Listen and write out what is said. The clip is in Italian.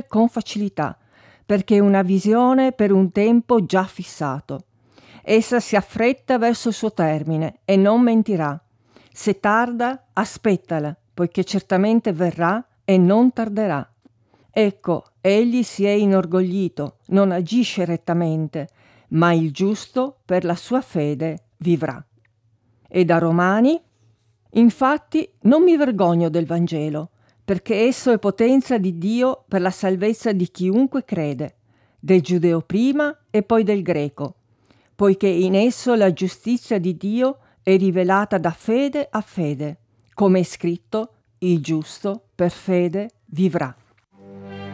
con facilità, perché è una visione per un tempo già fissato. Essa si affretta verso il suo termine e non mentirà. Se tarda, aspettala, poiché certamente verrà e non tarderà. Ecco, egli si è inorgoglito, non agisce rettamente, ma il giusto per la sua fede vivrà. E da Romani? Infatti non mi vergogno del Vangelo, perché esso è potenza di Dio per la salvezza di chiunque crede, del giudeo prima e poi del greco, poiché in esso la giustizia di Dio è rivelata da fede a fede, come è scritto, il giusto per fede vivrà.